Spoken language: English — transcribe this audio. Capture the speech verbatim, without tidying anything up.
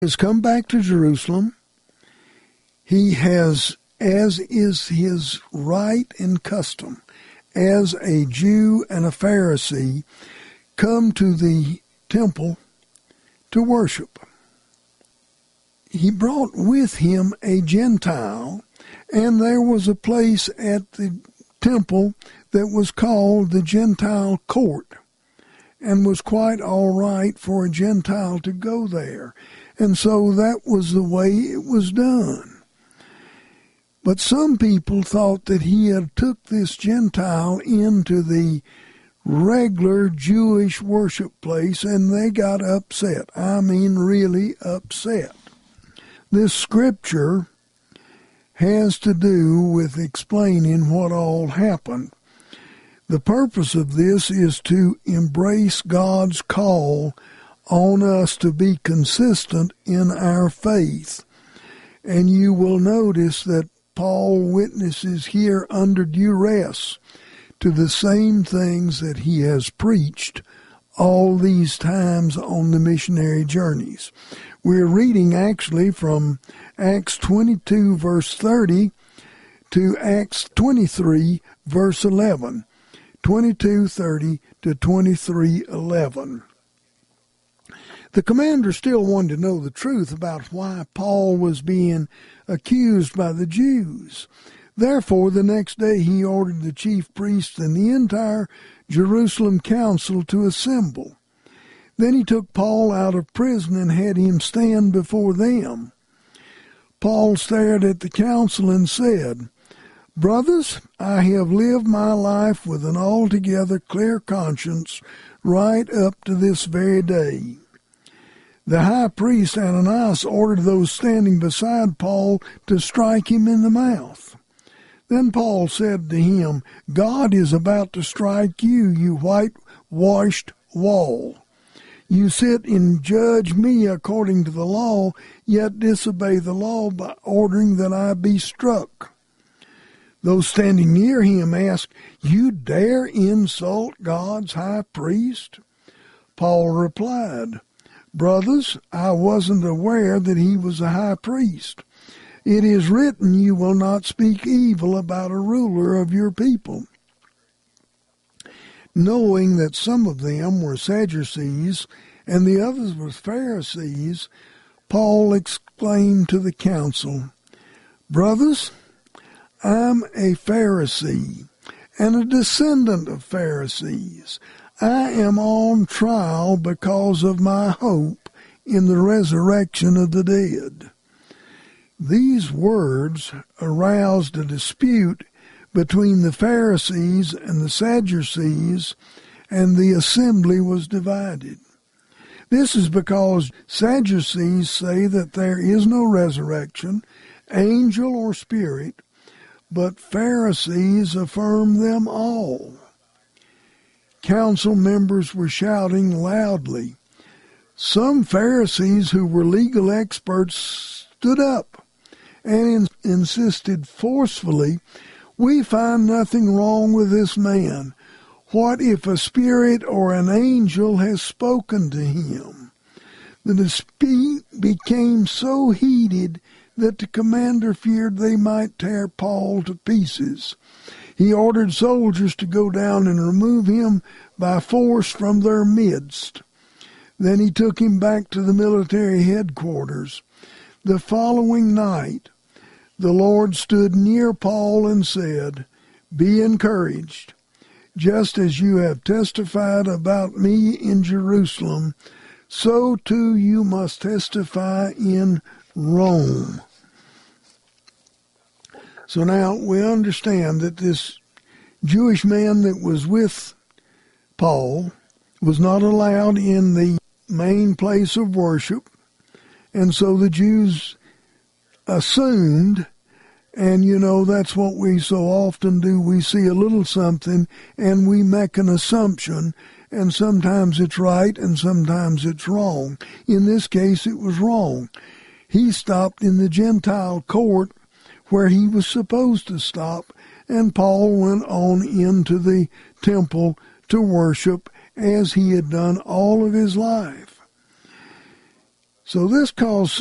has come back to Jerusalem. He has, as is his right and custom, as a Jew and a Pharisee, come to the temple to worship. He brought with him a Gentile, and there was a place at the temple that was called the Gentile Court, and was quite all right for a Gentile to go there. And so that was the way it was done. But some people thought that he had took this Gentile into the regular Jewish worship place, and they got upset. I mean, really upset. This scripture has to do with explaining what all happened. The purpose of this is to embrace God's call on us to be consistent in our faith. And you will notice that Paul witnesses here under duress to the same things that he has preached all these times on the missionary journeys. We're reading actually from Acts twenty-two, verse thirty, to Acts twenty-three, verse eleven. twenty-two thirty to twenty-three eleven. The commander still wanted to know the truth about why Paul was being accused by the Jews. Therefore, the next day he ordered the chief priests and the entire Jerusalem council to assemble. Then he took Paul out of prison and had him stand before them. Paul stared at the council and said, "Brothers, I have lived my life with an altogether clear conscience right up to this very day." The high priest Ananias ordered those standing beside Paul to strike him in the mouth. Then Paul said to him, "God is about to strike you, you whitewashed wall. You sit and judge me according to the law, yet disobey the law by ordering that I be struck." Those standing near him asked, "You dare insult God's high priest?" Paul replied, "Brothers, I wasn't aware that he was a high priest. It is written, you will not speak evil about a ruler of your people." Knowing that some of them were Sadducees and the others were Pharisees, Paul exclaimed to the council, "Brothers, I'm a Pharisee and a descendant of Pharisees. I am on trial because of my hope in the resurrection of the dead." These words aroused a dispute between the Pharisees and the Sadducees, and the assembly was divided. This is because Sadducees say that there is no resurrection, angel or spirit, but Pharisees affirm them all. Council members were shouting loudly. Some Pharisees who were legal experts stood up and in- insisted forcefully, "We find nothing wrong with this man. What if a spirit or an angel has spoken to him?" The dispute became so heated that the commander feared they might tear Paul to pieces. He ordered soldiers to go down and remove him by force from their midst. Then he took him back to the military headquarters. The following night, the Lord stood near Paul and said, "Be encouraged. Just as you have testified about me in Jerusalem, so too you must testify in Rome." So now we understand that this Jewish man that was with Paul was not allowed in the main place of worship, and so the Jews assumed, and you know that's what we so often do, we see a little something and we make an assumption, and sometimes it's right and sometimes it's wrong. In this case it was wrong. He stopped in the Gentile court where he was supposed to stop, and Paul went on into the temple to worship as he had done all of his life. So this caused